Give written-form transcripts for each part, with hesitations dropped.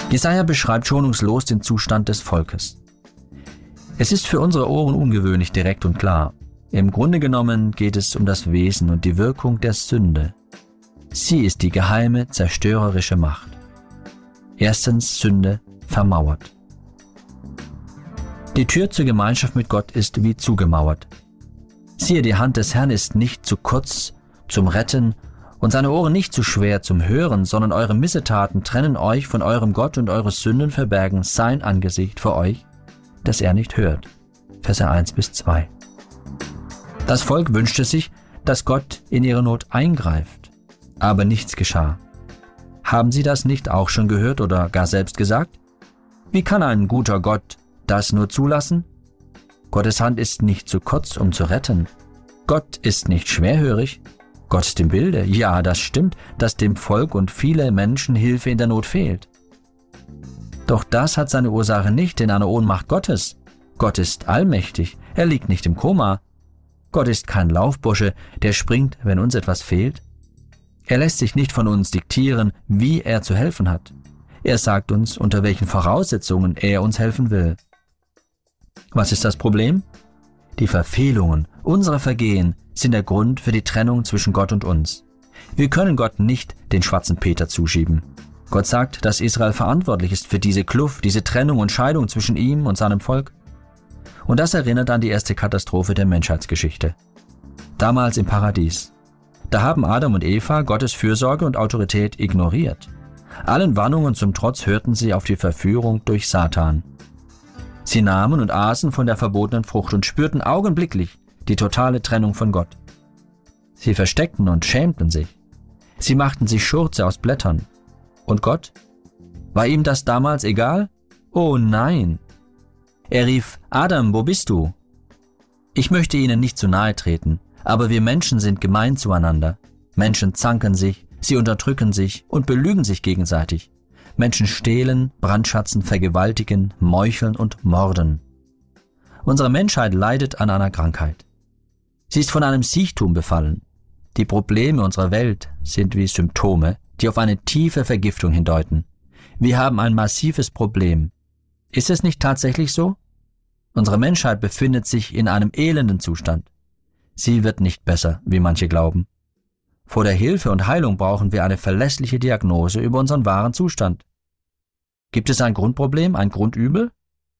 Jesaja beschreibt schonungslos den Zustand des Volkes. Es ist für unsere Ohren ungewöhnlich direkt und klar. Im Grunde genommen geht es um das Wesen und die Wirkung der Sünde. Sie ist die geheime, zerstörerische Macht. Erstens, Sünde vermauert. Die Tür zur Gemeinschaft mit Gott ist wie zugemauert. Siehe, die Hand des Herrn ist nicht zu kurz zum Retten und seine Ohren nicht zu schwer zum Hören, sondern eure Missetaten trennen euch von eurem Gott und eure Sünden verbergen sein Angesicht vor euch, dass er nicht hört. Verse 1-2. Das Volk wünschte sich, dass Gott in ihre Not eingreift, aber nichts geschah. Haben Sie das nicht auch schon gehört oder gar selbst gesagt? Wie kann ein guter Gott das nur zulassen? Gottes Hand ist nicht zu kurz, um zu retten. Gott ist nicht schwerhörig. Gott ist im Bilde. Ja, das stimmt, dass dem Volk und viele Menschen Hilfe in der Not fehlt. Doch das hat seine Ursache nicht in einer Ohnmacht Gottes. Gott ist allmächtig. Er liegt nicht im Koma. Gott ist kein Laufbursche, der springt, wenn uns etwas fehlt. Er lässt sich nicht von uns diktieren, wie er zu helfen hat. Er sagt uns, unter welchen Voraussetzungen er uns helfen will. Was ist das Problem? Die Verfehlungen, unsere Vergehen sind der Grund für die Trennung zwischen Gott und uns. Wir können Gott nicht den schwarzen Peter zuschieben. Gott sagt, dass Israel verantwortlich ist für diese Kluft, diese Trennung und Scheidung zwischen ihm und seinem Volk. Und das erinnert an die erste Katastrophe der Menschheitsgeschichte. Damals im Paradies. Da haben Adam und Eva Gottes Fürsorge und Autorität ignoriert. Allen Warnungen zum Trotz hörten sie auf die Verführung durch Satan. Sie nahmen und aßen von der verbotenen Frucht und spürten augenblicklich die totale Trennung von Gott. Sie versteckten und schämten sich. Sie machten sich Schurze aus Blättern. Und Gott? War ihm das damals egal? Oh nein! Er rief, Adam, wo bist du? Ich möchte Ihnen nicht zu nahe treten, aber wir Menschen sind gemein zueinander. Menschen zanken sich, sie unterdrücken sich und belügen sich gegenseitig. Menschen stehlen, brandschatzen, vergewaltigen, meucheln und morden. Unsere Menschheit leidet an einer Krankheit. Sie ist von einem Siechtum befallen. Die Probleme unserer Welt sind wie Symptome, die auf eine tiefe Vergiftung hindeuten. Wir haben ein massives Problem. Ist es nicht tatsächlich so? Unsere Menschheit befindet sich in einem elenden Zustand. Sie wird nicht besser, wie manche glauben. Vor der Hilfe und Heilung brauchen wir eine verlässliche Diagnose über unseren wahren Zustand. Gibt es ein Grundproblem, ein Grundübel?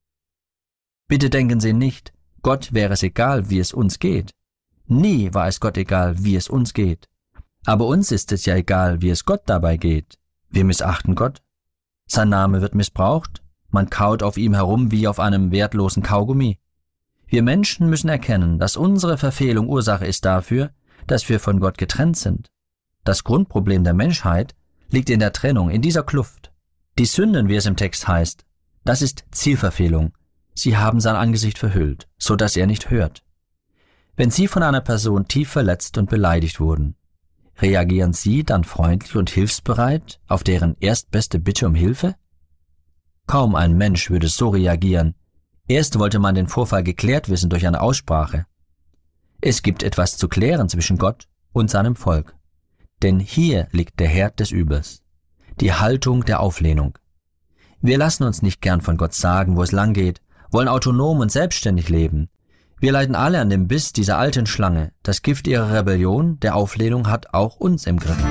Bitte denken Sie nicht, Gott wäre es egal, wie es uns geht. Nie war es Gott egal, wie es uns geht. Aber uns ist es ja egal, wie es Gott dabei geht. Wir missachten Gott. Sein Name wird missbraucht. Man kaut auf ihm herum wie auf einem wertlosen Kaugummi. Wir Menschen müssen erkennen, dass unsere Verfehlung Ursache ist dafür, dass wir von Gott getrennt sind. Das Grundproblem der Menschheit liegt in der Trennung, in dieser Kluft. Die Sünden, wie es im Text heißt, das ist Zielverfehlung. Sie haben sein Angesicht verhüllt, so dass er nicht hört. Wenn Sie von einer Person tief verletzt und beleidigt wurden, reagieren Sie dann freundlich und hilfsbereit auf deren erstbeste Bitte um Hilfe? Kaum ein Mensch würde so reagieren. Erst wollte man den Vorfall geklärt wissen durch eine Aussprache. Es gibt etwas zu klären zwischen Gott und seinem Volk. Denn hier liegt der Herd des Übels, die Haltung der Auflehnung. Wir lassen uns nicht gern von Gott sagen, wo es lang geht, wollen autonom und selbstständig leben. Wir leiden alle an dem Biss dieser alten Schlange. Das Gift ihrer Rebellion, der Auflehnung, hat auch uns im Griff.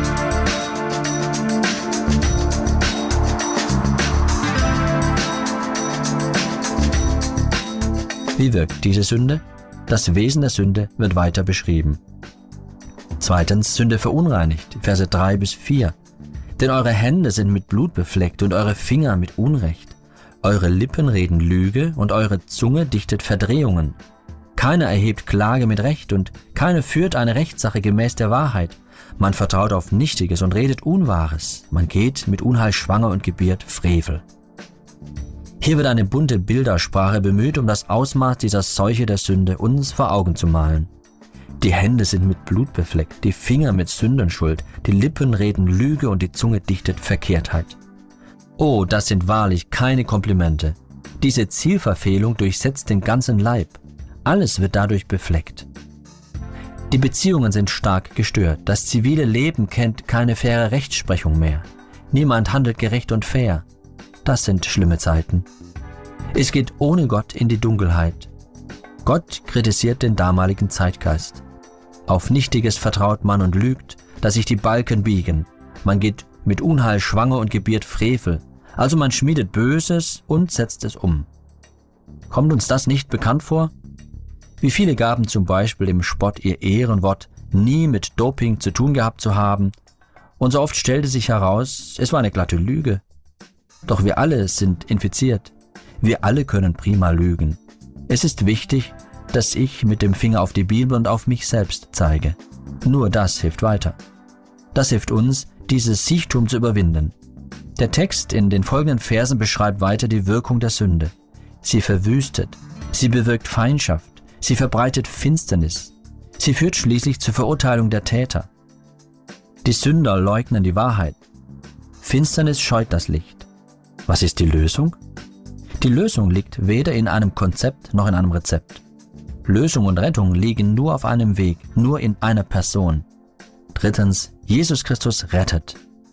Wie wirkt diese Sünde? Das Wesen der Sünde wird weiter beschrieben. Zweitens, Sünde verunreinigt, Verse 3-4. Denn eure Hände sind mit Blut befleckt und eure Finger mit Unrecht. Eure Lippen reden Lüge und eure Zunge dichtet Verdrehungen. Keiner erhebt Klage mit Recht und keiner führt eine Rechtssache gemäß der Wahrheit. Man vertraut auf Nichtiges und redet Unwahres. Man geht mit Unheil schwanger und gebiert Frevel. Hier wird eine bunte Bildersprache bemüht, um das Ausmaß dieser Seuche der Sünde uns vor Augen zu malen. Die Hände sind mit Blut befleckt, die Finger mit Sündenschuld, die Lippen reden Lüge und die Zunge dichtet Verkehrtheit. Oh, das sind wahrlich keine Komplimente. Diese Zielverfehlung durchsetzt den ganzen Leib. Alles wird dadurch befleckt. Die Beziehungen sind stark gestört. Das zivile Leben kennt keine faire Rechtsprechung mehr. Niemand handelt gerecht und fair. Das sind schlimme Zeiten. Es geht ohne Gott in die Dunkelheit. Gott kritisiert den damaligen Zeitgeist. Auf Nichtiges vertraut man und lügt, dass sich die Balken biegen. Man geht mit Unheil schwanger und gebiert Frevel. Also man schmiedet Böses und setzt es um. Kommt uns das nicht bekannt vor? Wie viele gaben zum Beispiel im Spott ihr Ehrenwort, nie mit Doping zu tun gehabt zu haben, und so oft stellte sich heraus, es war eine glatte Lüge. Doch wir alle sind infiziert. Wir alle können prima lügen. Es ist wichtig, dass ich mit dem Finger auf die Bibel und auf mich selbst zeige. Nur das hilft weiter. Das hilft uns, dieses Siechtum zu überwinden. Der Text in den folgenden Versen beschreibt weiter die Wirkung der Sünde. Sie verwüstet, sie bewirkt Feindschaft, sie verbreitet Finsternis, sie führt schließlich zur Verurteilung der Täter. Die Sünder leugnen die Wahrheit. Finsternis scheut das Licht. Was ist die Lösung? Die Lösung liegt weder in einem Konzept noch in einem Rezept. Lösung und Rettung liegen nur auf einem Weg, nur in einer Person. Drittens, Jesus Christus rettet.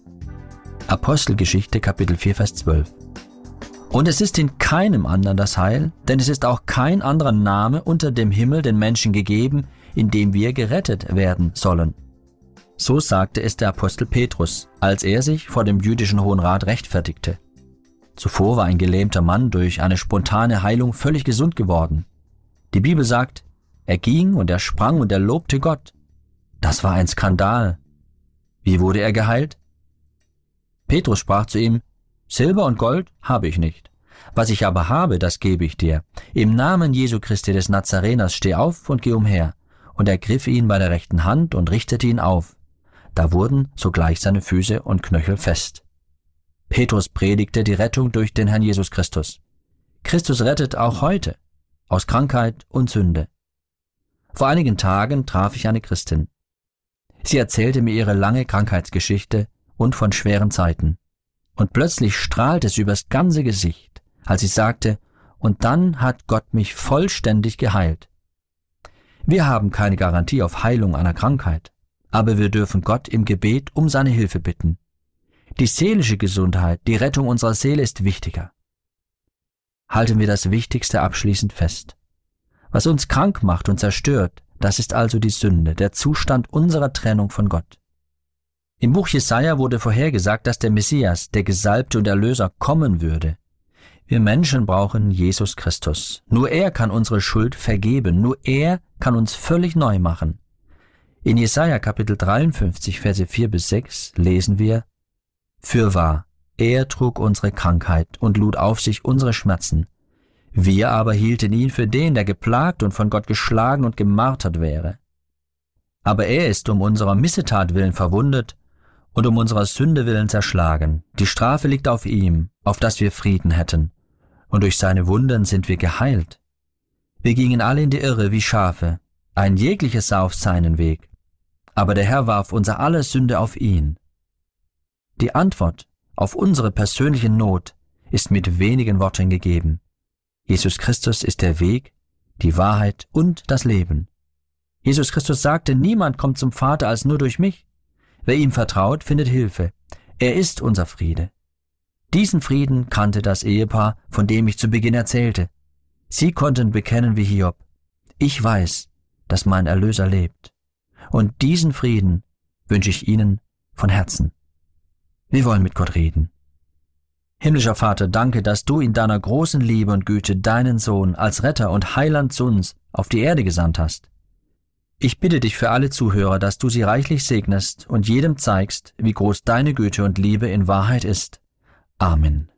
Apostelgeschichte Kapitel 4, Vers 12. Und es ist in keinem anderen das Heil, denn es ist auch kein anderer Name unter dem Himmel den Menschen gegeben, in dem wir gerettet werden sollen. So sagte es der Apostel Petrus, als er sich vor dem jüdischen Hohen Rat rechtfertigte. Zuvor war ein gelähmter Mann durch eine spontane Heilung völlig gesund geworden. Die Bibel sagt, er ging und er sprang und er lobte Gott. Das war ein Skandal. Wie wurde er geheilt? Petrus sprach zu ihm, Silber und Gold habe ich nicht. Was ich aber habe, das gebe ich dir. Im Namen Jesu Christi des Nazareners steh auf und geh umher. Und er griff ihn bei der rechten Hand und richtete ihn auf. Da wurden sogleich seine Füße und Knöchel fest. Petrus predigte die Rettung durch den Herrn Jesus Christus. Christus rettet auch heute aus Krankheit und Sünde. Vor einigen Tagen traf ich eine Christin. Sie erzählte mir ihre lange Krankheitsgeschichte und von schweren Zeiten. Und plötzlich strahlte es übers ganze Gesicht, als sie sagte, und dann hat Gott mich vollständig geheilt. Wir haben keine Garantie auf Heilung einer Krankheit, aber wir dürfen Gott im Gebet um seine Hilfe bitten. Die seelische Gesundheit, die Rettung unserer Seele ist wichtiger. Halten wir das Wichtigste abschließend fest. Was uns krank macht und zerstört, das ist also die Sünde, der Zustand unserer Trennung von Gott. Im Buch Jesaja wurde vorhergesagt, dass der Messias, der Gesalbte und Erlöser, kommen würde. Wir Menschen brauchen Jesus Christus. Nur er kann unsere Schuld vergeben, nur er kann uns völlig neu machen. In Jesaja Kapitel 53, Verse 4-6 lesen wir, Fürwahr, er trug unsere Krankheit und lud auf sich unsere Schmerzen. Wir aber hielten ihn für den, der geplagt und von Gott geschlagen und gemartert wäre. Aber er ist um unserer Missetat willen verwundet und um unserer Sünde willen zerschlagen. Die Strafe liegt auf ihm, auf dass wir Frieden hätten. Und durch seine Wunden sind wir geheilt. Wir gingen alle in die Irre wie Schafe, ein jegliches sah auf seinen Weg. Aber der Herr warf unser aller Sünde auf ihn. Die Antwort auf unsere persönliche Not ist mit wenigen Worten gegeben. Jesus Christus ist der Weg, die Wahrheit und das Leben. Jesus Christus sagte, niemand kommt zum Vater als nur durch mich. Wer ihm vertraut, findet Hilfe. Er ist unser Friede. Diesen Frieden kannte das Ehepaar, von dem ich zu Beginn erzählte. Sie konnten bekennen wie Hiob, ich weiß, dass mein Erlöser lebt. Und diesen Frieden wünsche ich Ihnen von Herzen. Wir wollen mit Gott reden. Himmlischer Vater, danke, dass du in deiner großen Liebe und Güte deinen Sohn als Retter und Heiland zu uns auf die Erde gesandt hast. Ich bitte dich für alle Zuhörer, dass du sie reichlich segnest und jedem zeigst, wie groß deine Güte und Liebe in Wahrheit ist. Amen.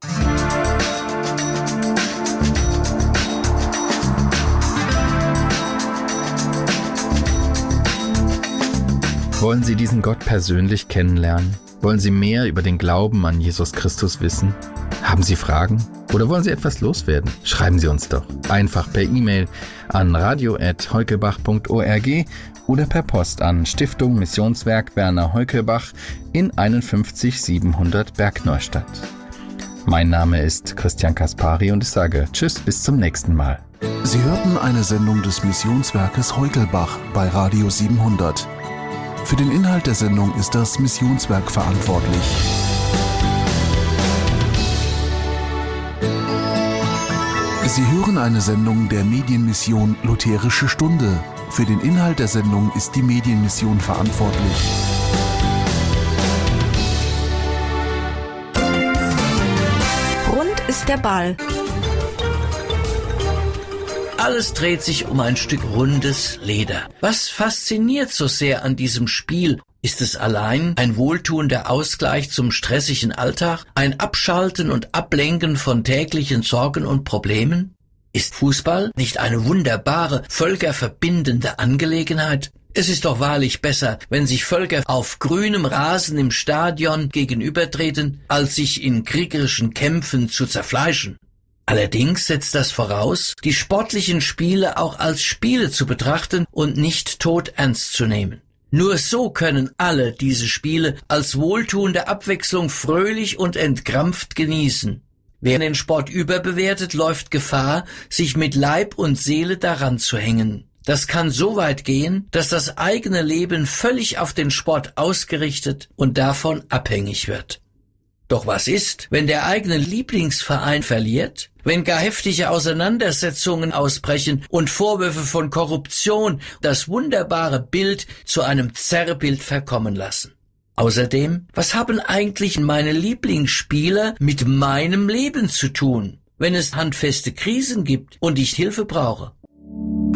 Wollen Sie diesen Gott persönlich kennenlernen? Wollen Sie mehr über den Glauben an Jesus Christus wissen? Haben Sie Fragen? Oder wollen Sie etwas loswerden? Schreiben Sie uns doch einfach per E-Mail an radio@heukebach.org oder per Post an Stiftung Missionswerk Werner Heukebach in 51700 Bergneustadt. Mein Name ist Christian Kaspari und ich sage Tschüss, bis zum nächsten Mal. Sie hörten eine Sendung des Missionswerkes Heukelbach bei Radio 700. Für den Inhalt der Sendung ist das Missionswerk verantwortlich. Sie hören eine Sendung der Medienmission Lutherische Stunde. Für den Inhalt der Sendung ist die Medienmission verantwortlich. Rund ist der Ball. Alles dreht sich um ein Stück rundes Leder. Was fasziniert so sehr an diesem Spiel? Ist es allein ein wohltuender Ausgleich zum stressigen Alltag? Ein Abschalten und Ablenken von täglichen Sorgen und Problemen? Ist Fußball nicht eine wunderbare, völkerverbindende Angelegenheit? Es ist doch wahrlich besser, wenn sich Völker auf grünem Rasen im Stadion gegenübertreten, als sich in kriegerischen Kämpfen zu zerfleischen. Allerdings setzt das voraus, die sportlichen Spiele auch als Spiele zu betrachten und nicht todernst zu nehmen. Nur so können alle diese Spiele als wohltuende Abwechslung fröhlich und entkrampft genießen. Wer den Sport überbewertet, läuft Gefahr, sich mit Leib und Seele daran zu hängen. Das kann so weit gehen, dass das eigene Leben völlig auf den Sport ausgerichtet und davon abhängig wird. Doch was ist, wenn der eigene Lieblingsverein verliert? Wenn gar heftige Auseinandersetzungen ausbrechen und Vorwürfe von Korruption das wunderbare Bild zu einem Zerrbild verkommen lassen? Außerdem, was haben eigentlich meine Lieblingsspieler mit meinem Leben zu tun, wenn es handfeste Krisen gibt und ich Hilfe brauche?